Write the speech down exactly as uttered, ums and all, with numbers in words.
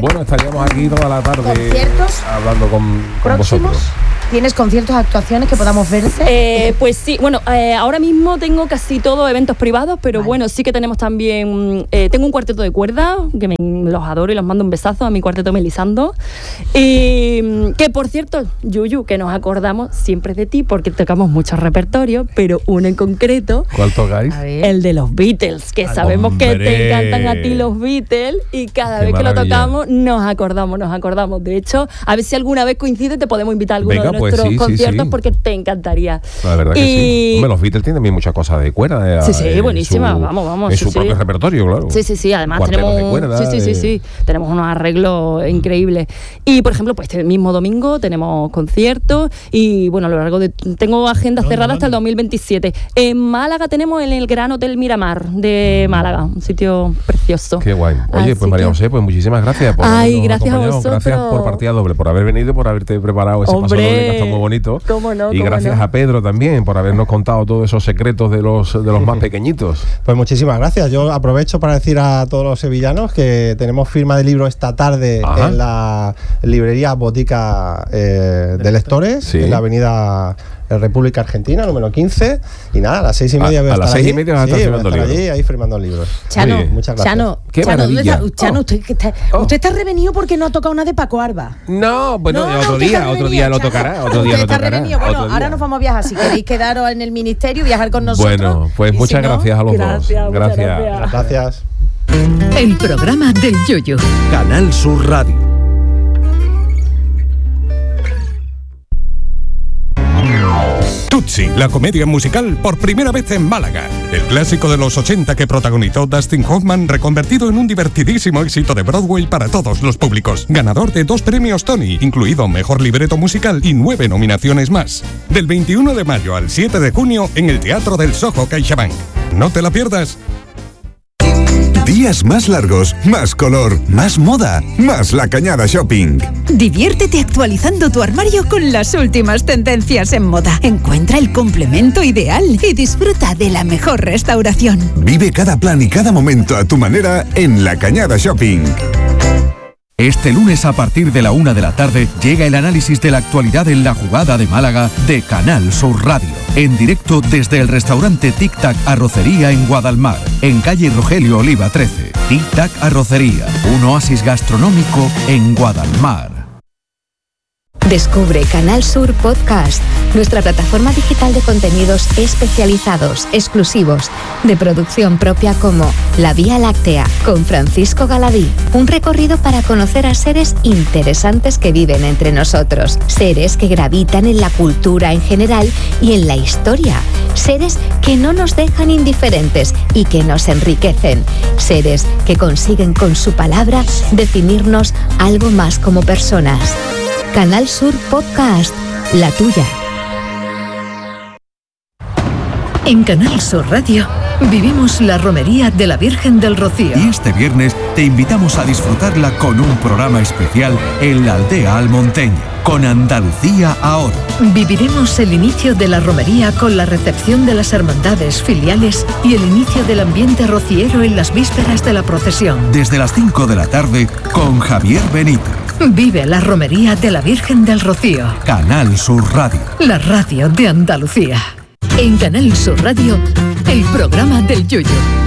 Bueno, estaríamos aquí toda la tarde ¿Conciertos hablando con, con vosotros. ¿Tienes conciertos, actuaciones que podamos verse? Eh, pues sí, bueno, eh, ahora mismo tengo casi todo eventos privados, pero vale. bueno, sí que tenemos también, eh, tengo un cuarteto de cuerda, que me, los adoro y los mando un besazo a mi cuarteto Melisando. Y que por cierto, Yuyu, que nos acordamos siempre de ti, porque tocamos muchos repertorios, pero uno en concreto. ¿Cuál tocáis? El de los Beatles, que Ay, sabemos hombre. que te encantan a ti los Beatles, y cada Qué vez que maravilla. lo tocamos nos acordamos, nos acordamos. De hecho, a ver si alguna vez coincide, te podemos invitar a alguno Venga, de pues nuestros sí, sí, conciertos sí. porque te encantaría. La verdad y... que sí. Hombre, los Beatles tienen también muchas cosas de cuerda. Eh, Sí, sí, en buenísima, su- vamos, vamos. En sí, su sí. propio repertorio, claro. Sí, sí, sí, además Cuartetos tenemos, de cuerda, sí, sí, sí, eh. sí, tenemos unos arreglos increíbles. Y por ejemplo, pues este mismo domingo tenemos conciertos y bueno, a lo largo de tengo agenda cerrada hasta el dos mil veintisiete. En Málaga tenemos en el Gran Hotel Miramar de Málaga, un sitio precioso. Qué guay. Oye, Así pues María que- José, pues muchísimas gracias por Ay, habernos gracias a acompañado. vosotros. Gracias por partida doble, por haber venido y por haberte preparado ese Hombre, paso doble que está muy bonito. cómo no, y cómo gracias no. a Pedro también por habernos contado todos esos secretos de los de los más pequeñitos. Pues muchísimas gracias. Yo aprovecho para decir a todos los sevillanos que tenemos firma de libro esta tarde Ajá. en la librería Botica eh, de Lectores, Sí. en la avenida República Argentina, número quince. Y nada, a las seis y media A- voy a, a las estar seis y allí. media vas a Sí, estar voy firmando estar libros. allí, ahí firmando libros. Chano, Oye, muchas gracias. Chano, Qué Chano, ¿dónde maravilla. está? Chano, Oh. usted, que está, Oh. usted está revenido porque no ha tocado una de Paco Alba. No, bueno, No, no, otro usted día, está otro revenido, día lo Chano. tocará, otro Usted día lo está tocará. revenido. Bueno, otro día. ahora nos vamos a viajar. Si queréis quedaros en el ministerio, viajar con nosotros. Bueno, pues Y muchas si no, gracias a los gracias, dos. muchas Gracias. gracias. Gracias. El programa del Yoyo. Canal Sur Radio. Tutsi, la comedia musical por primera vez en Málaga. El clásico de los ochenta que protagonizó Dustin Hoffman, reconvertido en un divertidísimo éxito de Broadway para todos los públicos. Ganador de dos premios Tony, incluido Mejor Libreto Musical y nueve nominaciones más. Del veintiuno de mayo al siete de junio en el Teatro del Soho CaixaBank. No te la pierdas. Días más largos, más color, más moda, más La Cañada Shopping. Diviértete actualizando tu armario con las últimas tendencias en moda. Encuentra el complemento ideal y disfruta de la mejor restauración. Vive cada plan y cada momento a tu manera en La Cañada Shopping. Este lunes a partir de la una de la tarde llega el análisis de la actualidad en la jugada de Málaga de Canal Sur Radio. En directo desde el restaurante Tic Tac Arrocería en Guadalmar, en calle Rogelio Oliva trece. Tic Tac Arrocería, un oasis gastronómico en Guadalmar. Descubre Canal Sur Podcast, nuestra plataforma digital de contenidos especializados, exclusivos, de producción propia como La Vía Láctea, con Francisco Galadí. Un recorrido para conocer a seres interesantes que viven entre nosotros. Seres que gravitan en la cultura en general y en la historia. Seres que no nos dejan indiferentes y que nos enriquecen. Seres que consiguen con su palabra definirnos algo más como personas. Canal Sur Podcast, la tuya. En Canal Sur Radio vivimos la romería de la Virgen del Rocío. Y este viernes te invitamos a disfrutarla con un programa especial en la aldea almonteña, con Andalucía ahora. Viviremos el inicio de la romería con la recepción de las hermandades filiales y el inicio del ambiente rociero en las vísperas de la procesión. Desde las cinco de la tarde con Javier Benítez. Vive la romería de la Virgen del Rocío. Canal Sur Radio. La radio de Andalucía. En Canal Sur Radio, el programa del Yoyo.